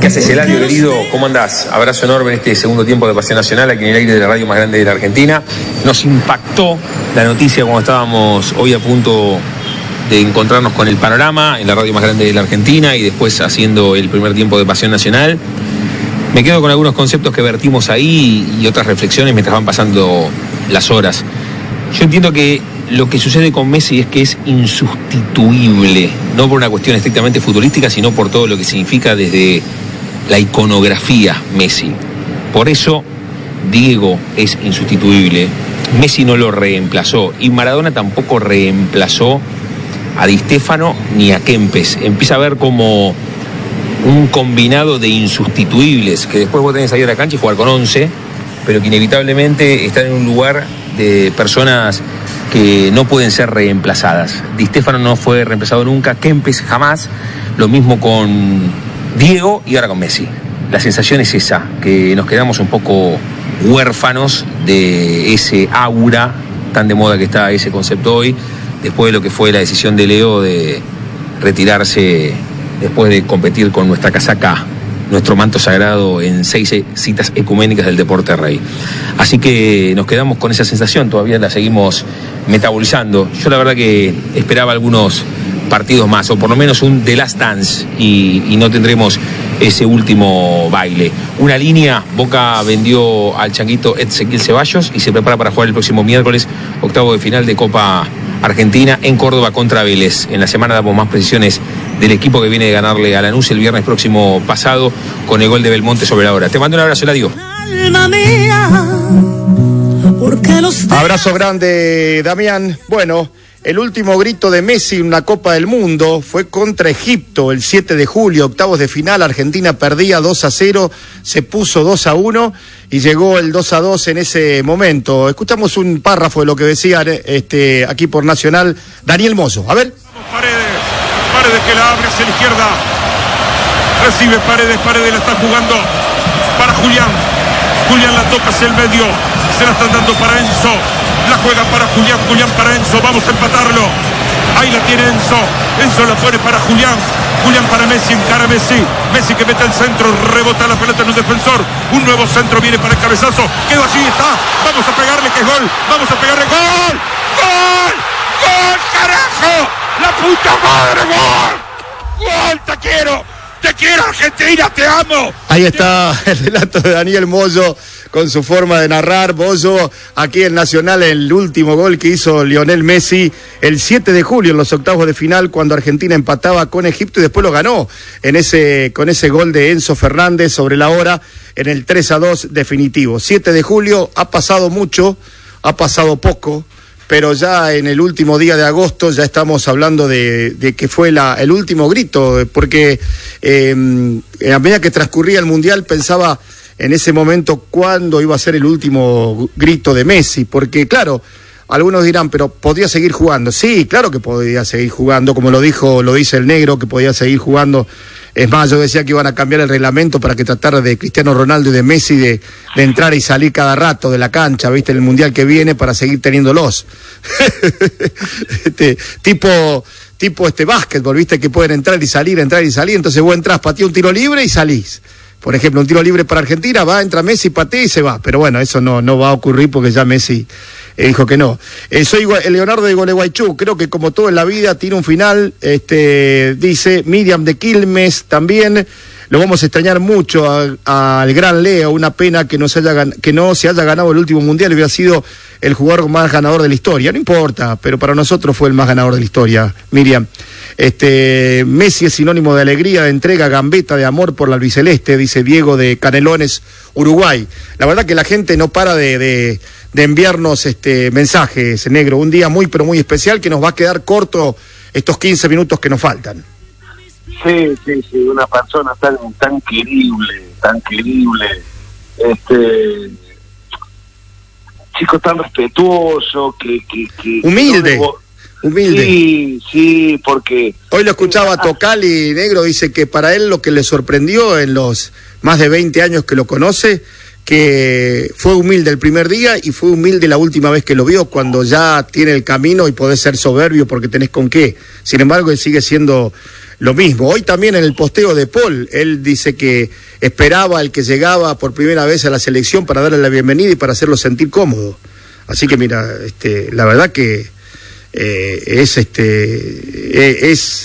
haces, Eladio, querido? ¿Cómo andás? Abrazo enorme en este segundo tiempo de Pasión Nacional, aquí en el aire de la radio más grande de la Argentina. Nos impactó la noticia cuando estábamos hoy a punto de encontrarnos con el panorama en la radio más grande de la Argentina y después haciendo el primer tiempo de Pasión Nacional. Me quedo con algunos conceptos que vertimos ahí y otras reflexiones mientras van pasando las horas. Yo entiendo que lo que sucede con Messi es que es insustituible, no por una cuestión estrictamente futbolística, sino por todo lo que significa desde la iconografía Messi. Por eso Diego es insustituible. Messi no lo reemplazó y Maradona tampoco reemplazó a Di Stéfano ni a Kempes. Empieza a ver como un combinado de insustituibles que después vos tenés que salir a la cancha y jugar con 11, pero que inevitablemente están en un lugar de personas que no pueden ser reemplazadas. Di Stéfano no fue reemplazado nunca, Kempes jamás, lo mismo con Diego y ahora con Messi. La sensación es esa, que nos quedamos un poco huérfanos de ese aura tan de moda que está ese concepto hoy, después de lo que fue la decisión de Leo de retirarse después de competir con nuestra casaca, nuestro manto sagrado en 6 citas ecuménicas del deporte rey. Así que nos quedamos con esa sensación, todavía la seguimos metabolizando. Yo la verdad que esperaba algunos partidos más, o por lo menos un The Last Dance, y no tendremos ese último baile. Una línea, Boca vendió al changuito Ezequiel Ceballos y se prepara para jugar el próximo miércoles, octavo de final de Copa Argentina en Córdoba contra Vélez. En la semana damos más precisiones del equipo que viene de ganarle a Lanús el viernes próximo pasado con el gol de Belmonte sobre la hora. Te mando un abrazo, Eladio. Alma mía, porque los... Abrazo grande, Damián. Bueno, el último grito de Messi en una Copa del Mundo fue contra Egipto el 7 de julio, octavos de final. Argentina perdía 2-0, se puso 2-1 y llegó el 2-2 en ese momento. Escuchamos un párrafo de lo que decía aquí por Nacional Daniel Mozo. A ver. Paredes que la abre hacia la izquierda. Recibe Paredes la está jugando para Julián. Julián la toca hacia el medio. Se la están dando para Enzo. La juega para Julián para Enzo. Vamos a empatarlo. Ahí la tiene Enzo. Enzo la pone para Julián. Julián para Messi, encara Messi. Messi que mete el centro, rebota la pelota en un defensor. Un nuevo centro viene para el cabezazo. Quedó allí, está. Vamos a pegarle que es gol. Vamos a pegarle gol. ¡Gol! ¡Gol, carajo! ¡La puta madre, gol! ¡Gol! ¡Te quiero, Argentina! ¡Te amo! Ahí está el relato de Daniel Mozo con su forma de narrar. Mozo, aquí en Nacional, el último gol que hizo Lionel Messi el 7 de julio en los octavos de final, cuando Argentina empataba con Egipto y después lo ganó con ese gol de Enzo Fernández sobre la hora en el 3-2 definitivo. 7 de julio, ha pasado mucho, ha pasado poco, pero ya en el último día de agosto ya estamos hablando de que fue el último grito, porque a medida que transcurría el Mundial pensaba en ese momento cuándo iba a ser el último grito de Messi, porque claro, algunos dirán, pero ¿podía seguir jugando? Sí, claro que podía seguir jugando, como lo dice el negro, que podía seguir jugando. Es más, yo decía que iban a cambiar el reglamento para que tratara de Cristiano Ronaldo y de Messi de entrar y salir cada rato de la cancha, ¿viste? En el Mundial que viene para seguir teniéndolos. tipo básquetbol, ¿viste? Que pueden entrar y salir. Entonces vos entrás, pateás un tiro libre y salís. Por ejemplo, un tiro libre para Argentina, entra Messi, patea y se va. Pero bueno, eso no va a ocurrir porque ya Messi dijo que no. Soy Leonardo de Gualeguaychú, creo que como todo en la vida tiene un final, dice Miriam de Quilmes también. Lo vamos a extrañar mucho al gran Leo, una pena que no se haya ganado el último mundial, hubiera sido el jugador más ganador de la historia. No importa, pero para nosotros fue el más ganador de la historia, Miriam. Messi es sinónimo de alegría, de entrega, gambeta, de amor por la albiceleste, dice Diego de Canelones, Uruguay. La verdad que la gente no para de enviarnos mensajes, negro. Un día muy, pero muy especial que nos va a quedar corto estos 15 minutos que nos faltan. Sí, una persona tan querible, chico tan respetuoso, que humilde. Sí, porque hoy lo escuchaba Tocali, negro, dice que para él lo que le sorprendió en los más de 20 años que lo conoce, que fue humilde el primer día y fue humilde la última vez que lo vio, cuando ya tiene el camino y podés ser soberbio porque tenés con qué. Sin embargo, él sigue siendo lo mismo. Hoy también en el posteo de Paul, él dice que esperaba al que llegaba por primera vez a la selección para darle la bienvenida y para hacerlo sentir cómodo. Así que mira, la verdad que es